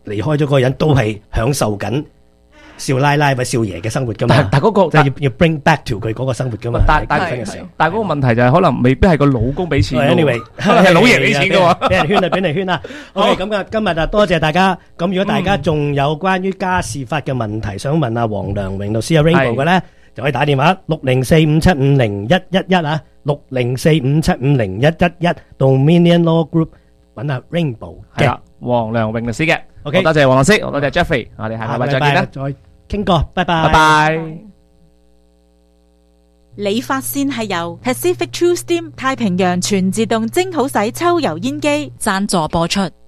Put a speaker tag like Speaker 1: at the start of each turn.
Speaker 1: 離開咗嗰個人都係享受緊少奶奶或者少爺嘅生活噶嘛，
Speaker 2: 但嗰個
Speaker 1: 即係要 bring back to 佢嗰個生活噶嘛。
Speaker 2: 但係嗰個問題就係可能未必係個老公俾錢
Speaker 1: ，anyway
Speaker 2: 可能係老爺俾錢嘅喎，
Speaker 1: 俾人圈啊，俾人圈啊。OK， 咁啊，今日啊多謝大家。咁如果大家仲有關於家事法嘅問題想問阿黃良榮律師阿 Rainbow 嘅咧，就可以打電話604575011啊，604575011，Dominion Law Group 揾阿 Rainbow 嘅
Speaker 2: 黃良榮律師嘅。
Speaker 1: OK，
Speaker 2: 多謝黃律師，多謝 Jeffrey， 我哋下個禮拜再見啦，
Speaker 1: 再傾過，拜拜，
Speaker 2: 拜拜。
Speaker 3: 理髮線係由 Pacific True Steam 太平洋全自動蒸好洗抽油煙機贊助播出。